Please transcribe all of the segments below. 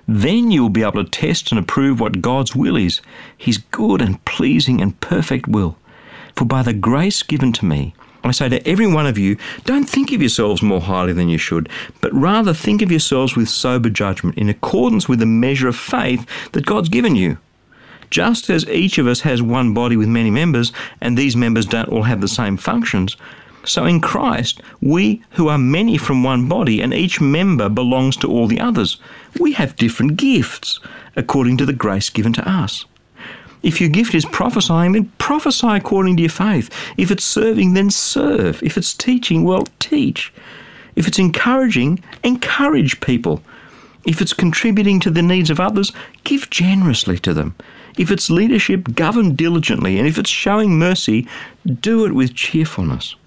Then you will be able to test and approve what God's will is, his good and pleasing and perfect will. For by the grace given to me, I say to every one of you, don't think of yourselves more highly than you should, but rather think of yourselves with sober judgment, in accordance with the measure of faith that God's given you. Just as each of us has one body with many members, and these members don't all have the same functions, so in Christ, we who are many from one body, and each member belongs to all the others, we have different gifts, according to the grace given to us. If your gift is prophesying, then prophesy according to your faith. If it's serving, then serve. If it's teaching, well, teach. If it's encouraging, encourage people. If it's contributing to the needs of others, give generously to them. If it's leadership, govern diligently. And if it's showing mercy, do it with cheerfulness.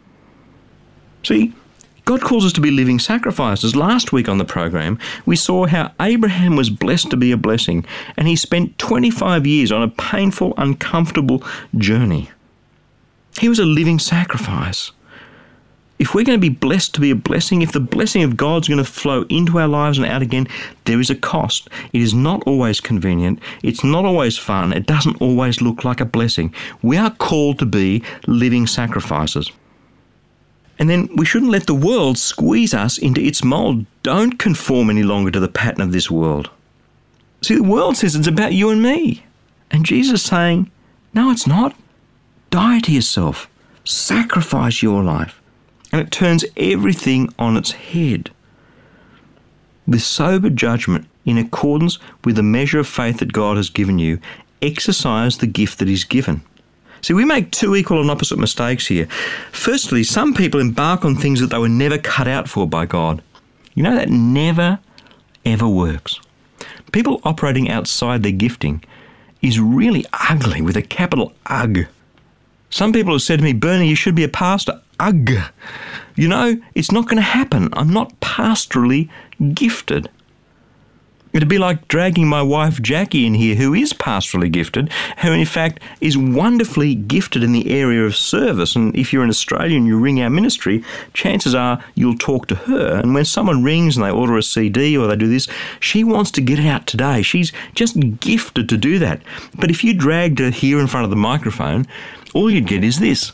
See, God calls us to be living sacrifices. Last week on the program, we saw how Abraham was blessed to be a blessing, and he spent 25 years on a painful, uncomfortable journey. He was a living sacrifice. If we're going to be blessed to be a blessing, if the blessing of God's going to flow into our lives and out again, there is a cost. It is not always convenient. It's not always fun. It doesn't always look like a blessing. We are called to be living sacrifices. And then we shouldn't let the world squeeze us into its mould. Don't conform any longer to the pattern of this world. See, the world says it's about you and me. And Jesus is saying, no, it's not. Die to yourself. Sacrifice your life. And it turns everything on its head. With sober judgment, in accordance with the measure of faith that God has given you, exercise the gift that He's given. See, we make two equal and opposite mistakes here. Firstly, some people embark on things that they were never cut out for by God. You know, that never, ever works. People operating outside their gifting is really ugly, with a capital UG. Some people have said to me, Bernie, you should be a pastor. Ugh. You know, it's not going to happen. I'm not pastorally gifted. It'd be like dragging my wife Jackie in here, who is pastorally gifted, who in fact is wonderfully gifted in the area of service. And if you're an Australian, you ring our ministry, chances are you'll talk to her. And when someone rings and they order a CD or they do this, she wants to get it out today. She's just gifted to do that. But if you dragged her here in front of the microphone, all you'd get is this.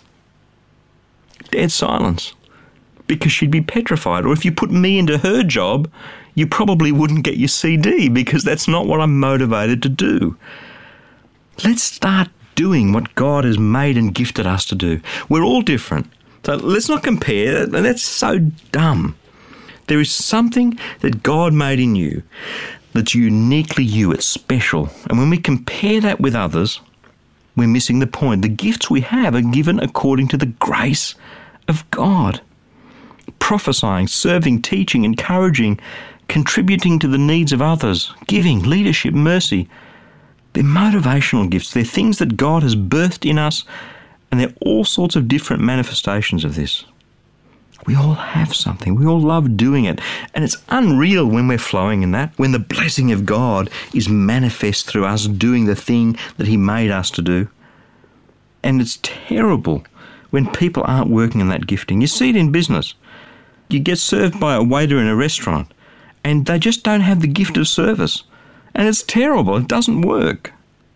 Dead silence. Because she'd be petrified. Or if you put me into her job, you probably wouldn't get your CD, because that's not what I'm motivated to do. Let's start doing what God has made and gifted us to do. We're all different. So let's not compare. That's so dumb. There is something that God made in you that's uniquely you. It's special. And when we compare that with others, we're missing the point. The gifts we have are given according to the grace of God. Prophesying, serving, teaching, encouraging, contributing to the needs of others, giving, leadership, mercy. They're motivational gifts. They're things that God has birthed in us, and they're all sorts of different manifestations of this. We all have something. We all love doing it. And it's unreal when we're flowing in that, when the blessing of God is manifest through us doing the thing that He made us to do. And it's terrible when people aren't working in that gifting. You see it in business. You get served by a waiter in a restaurant, and they just don't have the gift of service. And it's terrible. It doesn't work.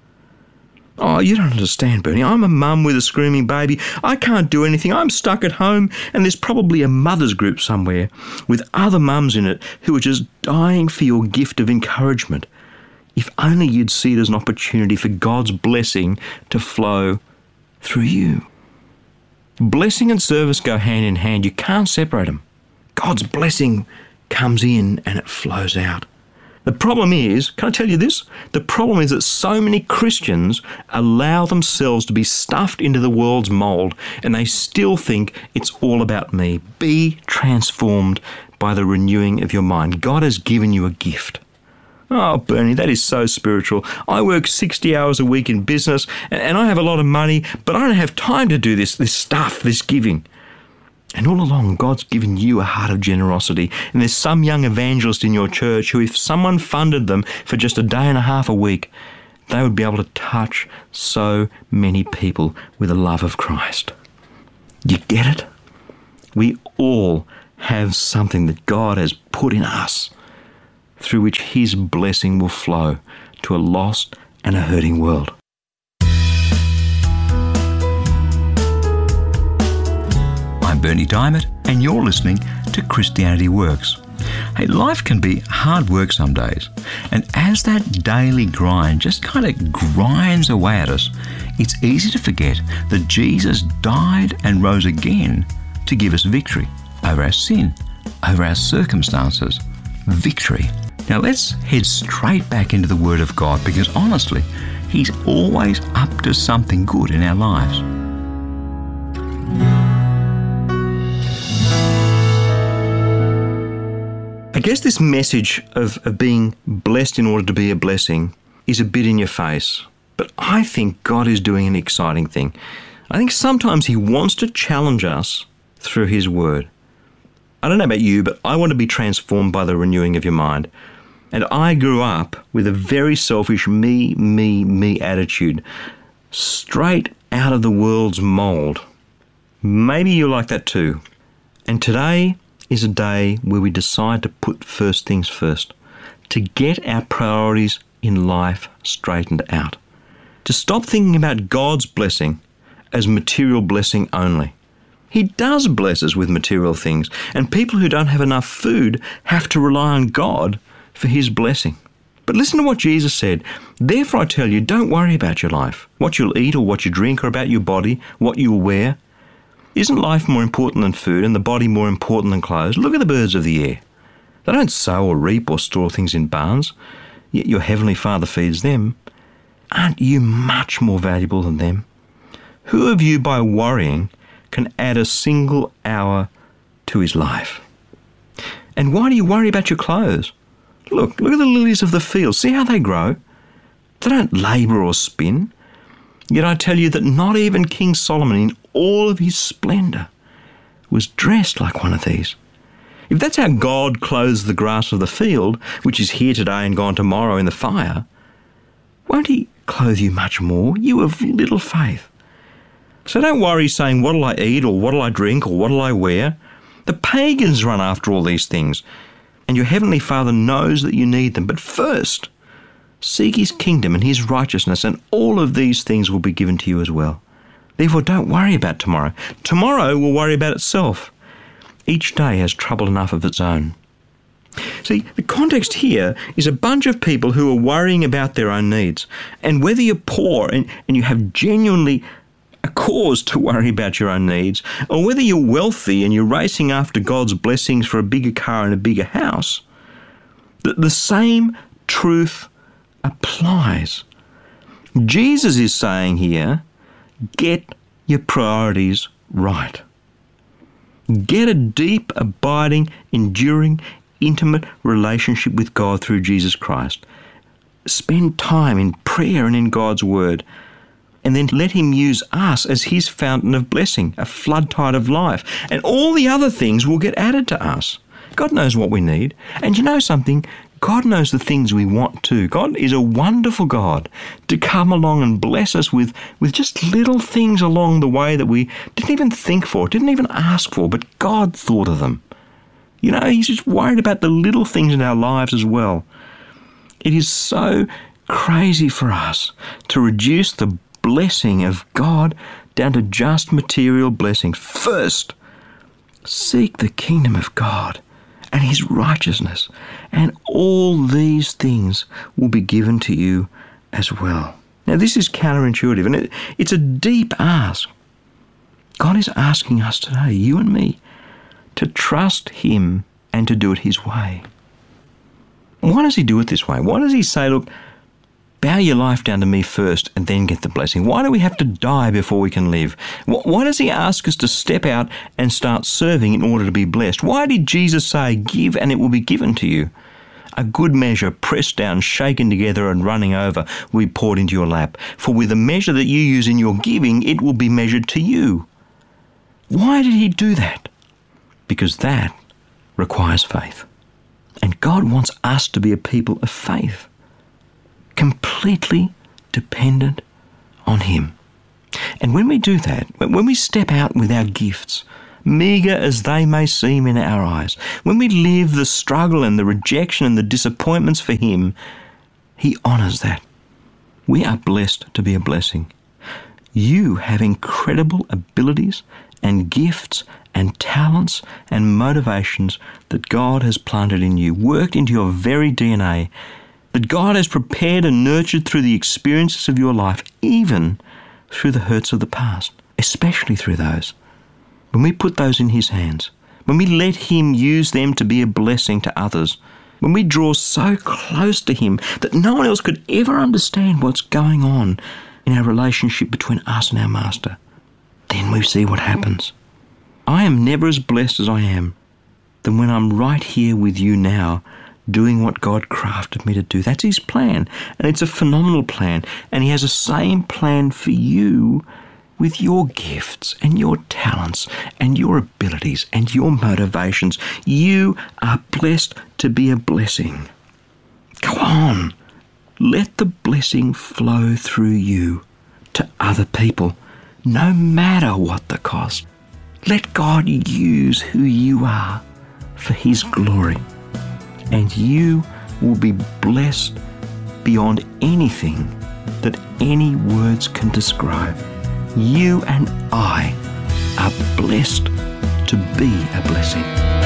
Oh, you don't understand, Bernie. I'm a mum with a screaming baby. I can't do anything. I'm stuck at home, and there's probably a mother's group somewhere with other mums in it who are just dying for your gift of encouragement. If only you'd see it as an opportunity for God's blessing to flow through you. Blessing and service go hand in hand. You can't separate them. God's blessing comes in and it flows out. The problem is, can I tell you this? The problem is that so many Christians allow themselves to be stuffed into the world's mould, and they still think it's all about me. Be transformed by the renewing of your mind. God has given you a gift. Oh, Bernie, that is so spiritual. I work 60 hours a week in business, and I have a lot of money, but I don't have time to do this stuff, this giving. And all along, God's given you a heart of generosity. And there's some young evangelist in your church who, if someone funded them for just a day and a half a week, they would be able to touch so many people with the love of Christ. You get it? We all have something that God has put in us through which His blessing will flow to a lost and a hurting world. I'm Bernie Diamond, and you're listening to Christianity Works. Hey, life can be hard work some days, and as that daily grind just kind of grinds away at us, it's easy to forget that Jesus died and rose again to give us victory over our sin, over our circumstances. Victory. Now let's head straight back into the Word of God, because honestly, He's always up to something good in our lives. I guess this message of being blessed in order to be a blessing is a bit in your face, but I think God is doing an exciting thing. I think sometimes He wants to challenge us through His Word. I don't know about you, but I want to be transformed by the renewing of your mind. And I grew up with a very selfish me attitude, straight out of the world's mould. Maybe you're like that too. And today is a day where we decide to put first things first, to get our priorities in life straightened out, to stop thinking about God's blessing as material blessing only. He does bless us with material things, and people who don't have enough food have to rely on God for His blessing. But listen to what Jesus said. Therefore I tell you, don't worry about your life, what you'll eat or what you drink, or about your body, what you'll wear. Isn't life more important than food, and the body more important than clothes? Look at the birds of the air. They don't sow or reap or store things in barns, yet your heavenly Father feeds them. Aren't you much more valuable than them? Who of you, by worrying, can add a single hour to his life? And why do you worry about your clothes? Look at the lilies of the field. See how they grow? They don't labour or spin. Yet I tell you that not even King Solomon in all of his splendour was dressed like one of these. If that's how God clothes the grass of the field, which is here today and gone tomorrow in the fire, won't He clothe you much more, you of little faith? So don't worry saying, what'll I eat, or what'll I drink, or what'll I wear? The pagans run after all these things, and your heavenly Father knows that you need them. But first, seek His kingdom and His righteousness, and all of these things will be given to you as well. Therefore, don't worry about tomorrow. Tomorrow will worry about itself. Each day has trouble enough of its own. See, the context here is a bunch of people who are worrying about their own needs. And whether you're poor and you have genuinely a cause to worry about your own needs, or whether you're wealthy and you're racing after God's blessings for a bigger car and a bigger house, the same truth applies. Jesus is saying here, get your priorities right. Get a deep, abiding, enduring, intimate relationship with God through Jesus Christ. Spend time in prayer and in God's Word, and then let Him use us as His fountain of blessing, a flood tide of life, and all the other things will get added to us. God knows what we need, and you know something? God knows the things we want too. God is a wonderful God to come along and bless us with just little things along the way that we didn't even think for, didn't even ask for, but God thought of them. You know, He's just worried about the little things in our lives as well. It is so crazy for us to reduce the blessing of God down to just material blessings. First, seek the kingdom of God and His righteousness, and all these things will be given to you as well. Now, this is counterintuitive, and it's a deep ask. God is asking us today, you and me, to trust Him and to do it His way. Why does He do it this way? Why does He say, look, bow your life down to me first and then get the blessing? Why do we have to die before we can live? Why does He ask us to step out and start serving in order to be blessed? Why did Jesus say, give and it will be given to you? A good measure, pressed down, shaken together and running over, will be poured into your lap. For with the measure that you use in your giving, it will be measured to you. Why did He do that? Because that requires faith. And God wants us to be a people of faith, completely dependent on Him. And when we do that, when we step out with our gifts meagre as they may seem in our eyes, when we live the struggle and the rejection and the disappointments for Him, He honours that. We are blessed to be a blessing. You have incredible abilities and gifts and talents and motivations that God has planted in you, worked into your very DNA, that God has prepared and nurtured through the experiences of your life, even through the hurts of the past, especially through those. When we put those in His hands, when we let Him use them to be a blessing to others, when we draw so close to Him that no one else could ever understand what's going on in our relationship between us and our Master, then we see what happens. I am never as blessed as I am than when I'm right here with you now, doing what God crafted me to do. That's His plan, and it's a phenomenal plan, and He has the same plan for you with your gifts and your talents and your abilities and your motivations. You are blessed to be a blessing. Go on. Let the blessing flow through you to other people, no matter what the cost. Let God use who you are for His glory, and you will be blessed beyond anything that any words can describe. You and I are blessed to be a blessing.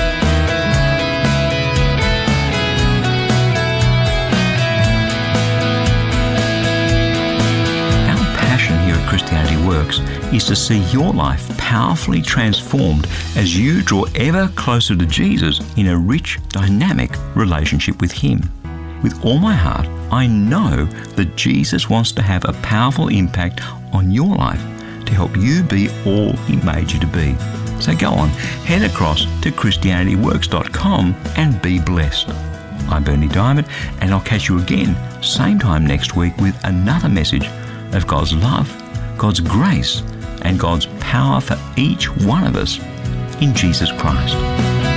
Christianity Works is to see your life powerfully transformed as you draw ever closer to Jesus in a rich, dynamic relationship with Him. With all my heart, I know that Jesus wants to have a powerful impact on your life to help you be all He made you to be. So go on, head across to ChristianityWorks.com and be blessed. I'm Bernie Diamond, and I'll catch you again same time next week with another message of God's love, God's grace, and God's power for each one of us in Jesus Christ.